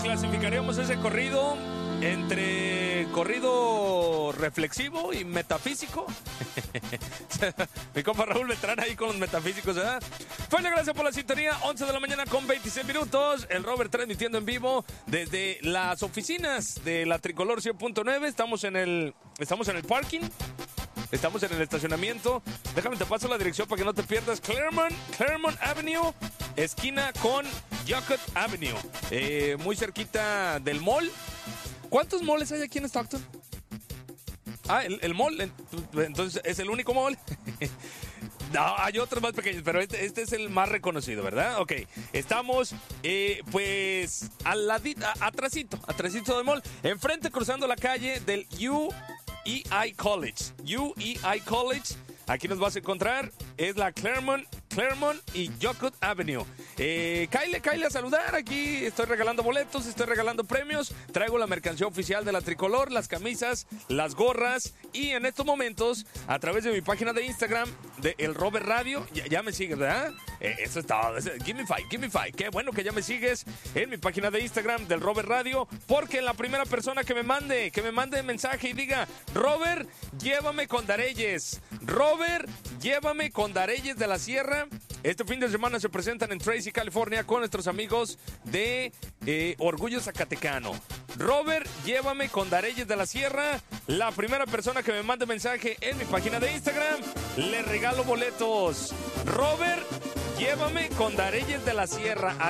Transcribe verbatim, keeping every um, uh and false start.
clasificaríamos ese corrido entre corrido reflexivo y metafísico. Mi compa Raúl Beltrán ahí con los metafísicos, ¿verdad? Pues gracias por la sintonía, once de la mañana con veintiséis minutos. El Robert transmitiendo en vivo desde las oficinas de la Tricolor cien punto nueve. Estamos en el, estamos en el parking. Estamos en el estacionamiento. Déjame te paso la dirección para que no te pierdas. Claremont, Claremont Avenue, esquina con Yucca Avenue. Eh, muy cerquita del mall. ¿Cuántos malls hay aquí en Stockton? Ah, el, el mall. Entonces, ¿es el único mall? No, hay otros más pequeños, pero este, este es el más reconocido, ¿verdad? Ok, estamos, eh, pues, al ladito, atrasito, atrasito del mall. Enfrente, cruzando la calle del U E I College. U E I College. Aquí nos vas a encontrar. Es la Claremont, Claremont y Yucca Avenue. Eh, Kyle, Kyle, a saludar. Aquí estoy regalando boletos, estoy regalando premios. Traigo la mercancía oficial de la Tricolor, las camisas, las gorras. Y en estos momentos, a través de mi página de Instagram, de El Robert Radio, ya, ya me sigues, ¿verdad? Eh, eso es todo. Give me five, give me five. Qué bueno que ya me sigues en mi página de Instagram del Robert Radio, porque la primera persona que me mande, que me mande mensaje y diga, Robert, llévame con Dareyes. Robert, llévame con Dareyes de la Sierra. Este fin de semana se presentan en Tracy, California, con nuestros amigos de eh, Orgullo Zacatecano. Robert, llévame con Dareyes de la Sierra. La primera persona que me mande mensaje en mi página de Instagram, le regalo boletos. Robert, llévame con Dareyes de la Sierra.